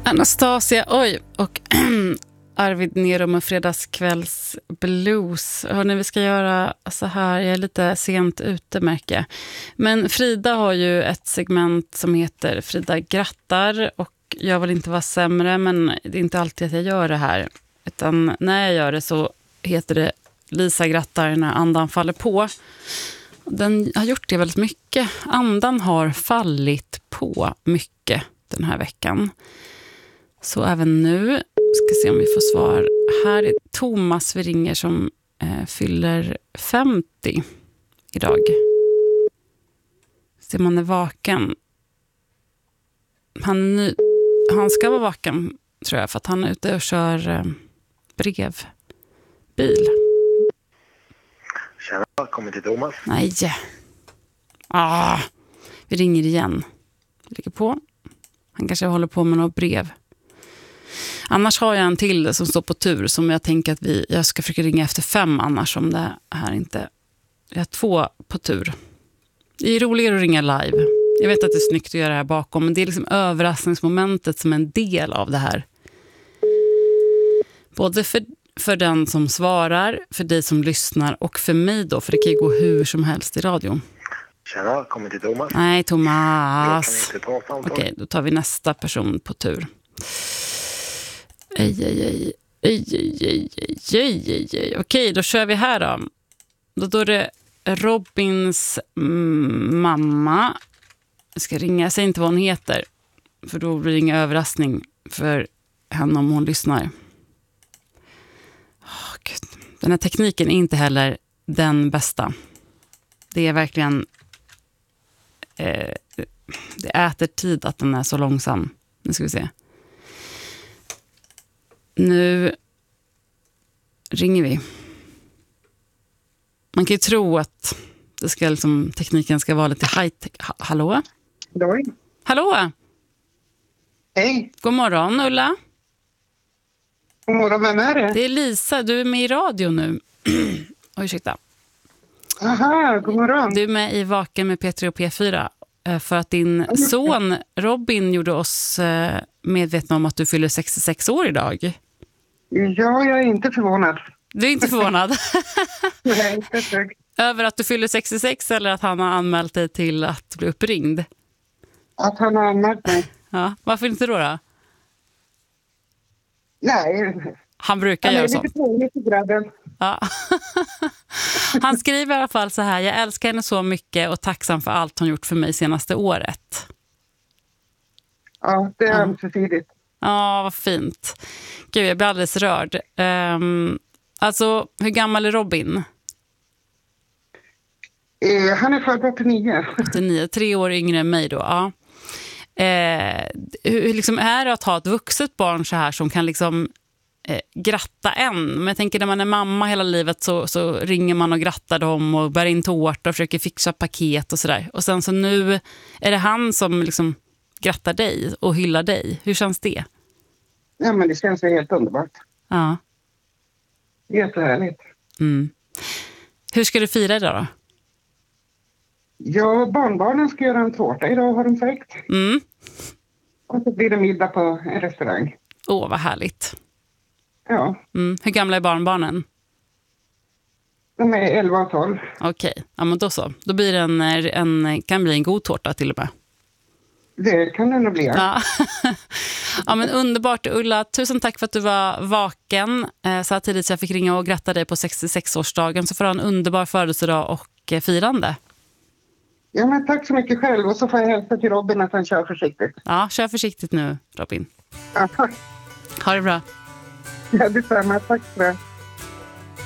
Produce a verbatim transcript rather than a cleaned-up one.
Anastasia, oj, och Arvid Nero med fredagskvälls blues. Hörrni, vi ska göra så här, jag är lite sent ute märker jag. Men Frida har ju ett segment som heter Frida grattar, och jag vill inte vara sämre, men det är inte alltid att jag gör det här. Utan när jag gör det så heter det Lisa grattar när andan faller på. Den har gjort det väldigt mycket. Andan har fallit på mycket den här veckan. Så även nu ska se om vi får svar. Här är Thomas vi ringer som eh, fyller femtio idag. Se om han är vaken. Han, ny, han ska vara vaken tror jag, för att han är ute och kör eh, brevbil. Tjena, kommer till Thomas. Nej. Ah, vi ringer igen. Vi ligger på. Han kanske håller på med något brev. Annars har jag en till som står på tur som jag tänker att vi, jag ska försöka ringa efter fem annars om det här inte. Jag har två på tur. Det är roligare att ringa live. Jag vet att det är snyggt att göra det här bakom, men det är liksom överraskningsmomentet som är en del av det här. Både för, för den som svarar, för dig som lyssnar och för mig då, för det kan ju gå hur som helst i radio. Tjena, kommer till Thomas. Nej, Thomas. Jag kan inte prata om Okej, okay, då tar vi nästa person på tur. Ej, ej, ej, ej, ej, ej, ej, ej, ej. Okej, då kör vi här då. Då, då är det Robins mm, mamma. Jag ska ringa, jag säger inte vad hon heter. För då blir det ingen överraskning för henne om hon lyssnar. Oh, Gud. Den här tekniken är inte heller den bästa. Det är verkligen... Eh, det äter tid att den är så långsam. Nu ska vi se. Nu ringer vi. Man kan ju tro att det ska liksom, tekniken ska vara lite high-tech. Ha- hallå? Hallå? Hallå? Hej. God morgon, Ulla. God morgon, vem är det? Det är Lisa, du är med i radio nu. Oj, ursäkta. Aha, god morgon. Du är med i Vaken med P tre och P fyra. För att din son Robin gjorde oss medvetna om att du fyller sextiosex år idag. Ja, jag är inte förvånad. Du är inte förvånad? Nej, inte ett Över att du fyller sextiosex eller att han har anmält dig till att bli uppringd? Att han har anmält mig. Ja, varför inte då då? Nej. Han brukar Han är göra lite sånt. tråkigt i grabben. Ja. Han skriver i alla fall så här: jag älskar henne så mycket och tacksam för allt hon gjort för mig senaste året. Ja, det är Ja. ömsesidigt. Ja, vad fint. Gud, jag blir alldeles rörd. Um, alltså, hur gammal är Robin? Eh, han är född åttionio. åttionio, tre år yngre än mig då. Ja. Eh, hur liksom är det att ha ett vuxet barn så här som kan liksom eh, gratta en? Men jag tänker när man är mamma hela livet så, så ringer man och grattar dem och bär in tårta och försöker fixa paket och sådär. Och sen så nu är det han som liksom grattar dig och hyllar dig. Hur känns det? Ja, men det känns ju helt underbart. Ja. Jättehärligt. Mm. Hur ska du fira idag då? Ja, barnbarnen ska göra en tårta idag har de sagt. Mm. Och så blir det middag på en restaurang. Åh, vad härligt. Ja, Mm. Hur gamla är barnbarnen? de är elva och tolv. Okej, ja men då så. Då blir det en, en, kan bli en god tårta till och med. Det kan det nog bli. Ja. Ja men underbart Ulla, tusen tack för att du var vaken eh, så här tidigt så jag fick ringa och gratta dig på sextiosex-årsdagen. Så får du ha en underbar födelsedag och eh, firande. Ja, men tack så mycket själv. Och så får jag hälsa till Robin att han kör försiktigt. Ja, kör försiktigt nu Robin. Ja, Ha det bra. ja detsamma. Tack för det.